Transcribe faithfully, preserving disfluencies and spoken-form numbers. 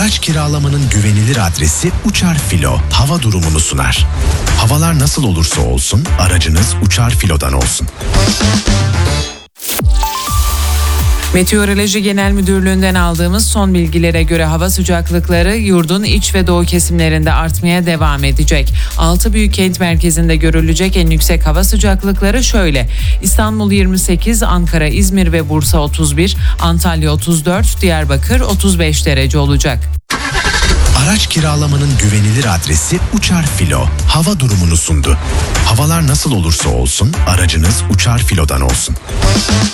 Araç kiralamanın güvenilir adresi Uçar Filo hava durumunu sunar. Havalar nasıl olursa olsun aracınız Uçar Filo'dan olsun. Meteoroloji Genel Müdürlüğü'nden aldığımız son bilgilere göre hava sıcaklıkları yurdun iç ve doğu kesimlerinde artmaya devam edecek. altı büyük kent merkezinde görülecek en yüksek hava sıcaklıkları şöyle: İstanbul yirmi sekiz, Ankara, İzmir ve Bursa otuz bir, Antalya otuz dört, Diyarbakır otuz beş derece olacak. Araç kiralamanın güvenilir adresi Uçar Filo hava durumunu sundu. Havalar nasıl olursa olsun aracınız Uçar Filo'dan olsun.